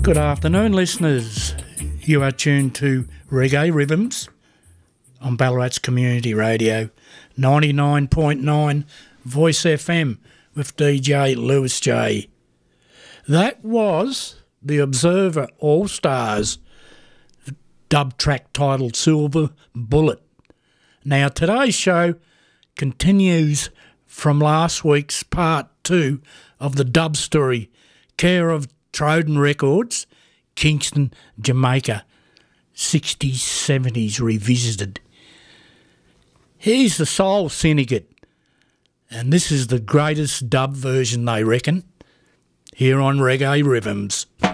Good afternoon, listeners. You are tuned to Reggae Rhythms on Ballarat's Community Radio, 99.9 Voice FM with DJ Lewis J. That was the Observer All-Stars dub track titled Silver Bullet. Now, today's show continues from last week's part 2 of the dub story, care of Troden Records, Kingston, Jamaica, 60s, 70s revisited. Here's the Soul Syndicate, and this is the greatest dub version, they reckon, here on Reggae Rhythms.